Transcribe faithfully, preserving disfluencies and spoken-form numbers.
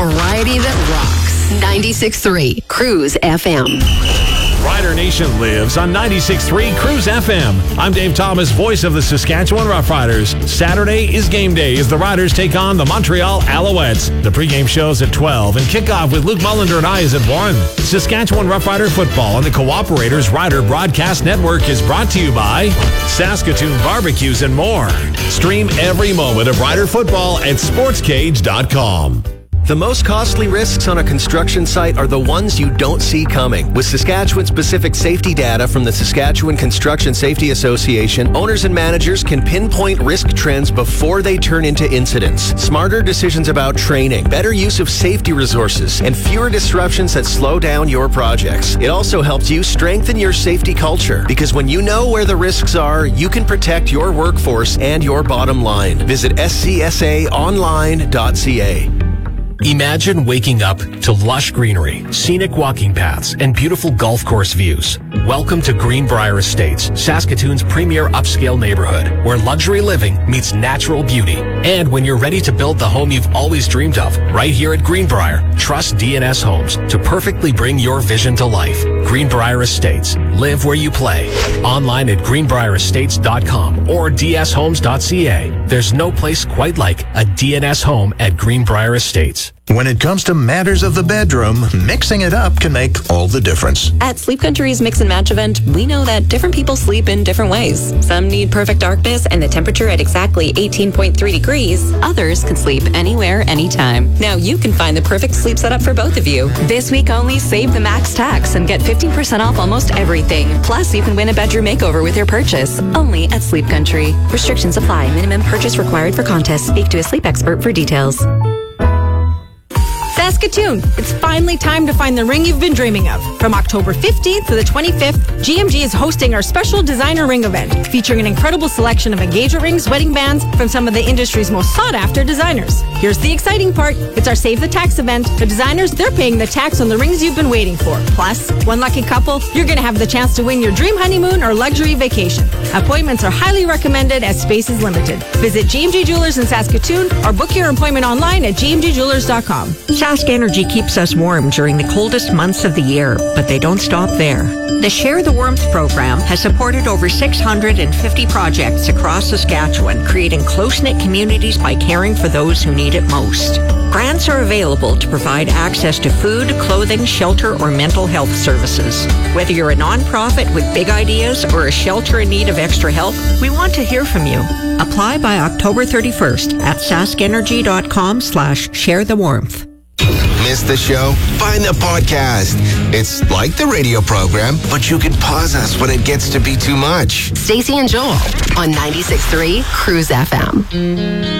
variety that rocks. ninety-six point three Cruise F M. Rider Nation lives on ninety-six point three Cruise F M. I'm Dave Thomas, voice of the Saskatchewan Roughriders. Saturday is game day as the Riders take on the Montreal Alouettes. The pregame show's at twelve and kickoff with Luke Mullender and I is at one. Saskatchewan Roughrider football on the Cooperators Rider Broadcast Network is brought to you by Saskatoon Barbecues and more. Stream every moment of Rider football at sports cage dot com. The most costly risks on a construction site are the ones you don't see coming. With Saskatchewan-specific safety data from the Saskatchewan Construction Safety Association, owners and managers can pinpoint risk trends before they turn into incidents. Smarter decisions about training, better use of safety resources, and fewer disruptions that slow down your projects. It also helps you strengthen your safety culture, because when you know where the risks are, you can protect your workforce and your bottom line. Visit s c s a online dot c a. Imagine waking up to lush greenery, scenic walking paths, and beautiful golf course views. Welcome to Greenbrier Estates, Saskatoon's premier upscale neighborhood, where luxury living meets natural beauty. And when you're ready to build the home you've always dreamed of, right here at Greenbrier, trust D N S Homes to perfectly bring your vision to life. Greenbrier Estates. Live where you play. Online at greenbrier estates dot com or d s homes dot c a. There's no place quite like a D N S home at Greenbrier Estates. When it comes to matters of the bedroom, mixing it up can make all the difference. At Sleep Country's Mix and Match event, we know that different people sleep in different ways. Some need perfect darkness and the temperature at exactly eighteen point three degrees. Others can sleep anywhere, anytime. Now you can find the perfect sleep setup for both of you. This week only, save the max tax and get fifteen percent off almost everything. Plus, you can win a bedroom makeover with your purchase. Only at Sleep Country. Restrictions apply. Minimum purchase required for contest. Speak to a sleep expert for details. Saskatoon, it's finally time to find the ring you've been dreaming of. From October fifteenth to the twenty-fifth, G M G is hosting our special designer ring event, featuring an incredible selection of engagement rings, wedding bands from some of the industry's most sought-after designers. Here's the exciting part. It's our Save the Tax event. The designers, they're paying the tax on the rings you've been waiting for. Plus, one lucky couple, you're going to have the chance to win your dream honeymoon or luxury vacation. Appointments are highly recommended as space is limited. Visit G M G Jewelers in Saskatoon or book your appointment online at g m g jewelers dot com. Sask Energy keeps us warm during the coldest months of the year, but they don't stop there. The Share the Warmth program has supported over six hundred fifty projects across Saskatchewan, creating close-knit communities by caring for those who need it most. Grants are available to provide access to food, clothing, shelter, or mental health services. Whether you're a nonprofit with big ideas or a shelter in need of extra help, we want to hear from you. Apply by October thirty-first at sask energy dot com slash share the warmth. Missed the show? Find the podcast. It's like the radio program, but you can pause us when it gets to be too much. Stacey and Joel on ninety-six point three Cruise F M.